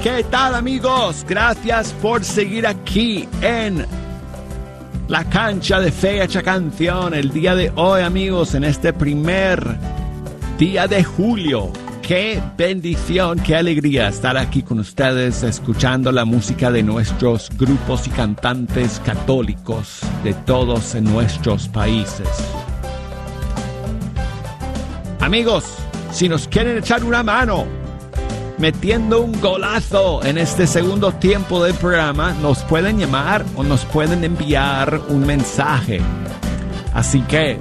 ¿Qué tal, amigos? Gracias por seguir aquí en la cancha de Fecha Canción. El día de hoy, amigos, en este primer día de julio. Qué bendición, qué alegría estar aquí con ustedes escuchando la música de nuestros grupos y cantantes católicos de todos en nuestros países. Amigos, si nos quieren echar una mano metiendo un golazo en este segundo tiempo del programa, nos pueden llamar o nos pueden enviar un mensaje. Así que,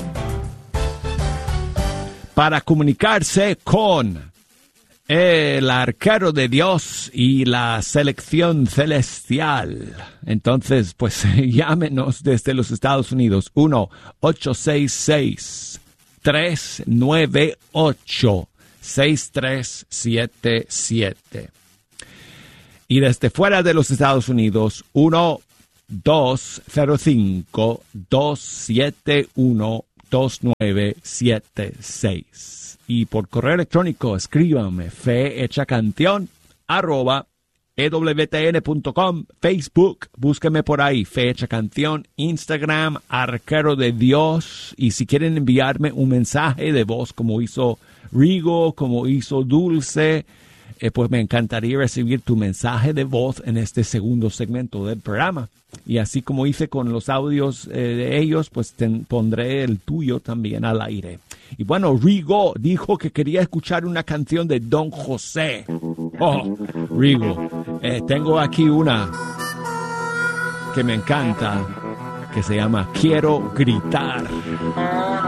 para comunicarse con el arquero de Dios y la selección celestial, entonces, pues llámenos desde los Estados Unidos, 1-866-398-6377. Y desde fuera de los Estados Unidos, 1-205-271-2976. Y por correo electrónico, escríbanme fehechacanción@ewtn.com, Facebook, búsquenme por ahí, Fe Hecha Canción, Instagram, Arquero de Dios. Y si quieren enviarme un mensaje de voz como hizo Rigo, como hizo Dulce, pues me encantaría recibir tu mensaje de voz en este segundo segmento del programa. Y así como hice con los audios de ellos, pues pondré el tuyo también al aire. Y bueno, Rigo dijo que quería escuchar una canción de Don José. Oh, Rigo, tengo aquí una que me encanta, que se llama Quiero Gritar.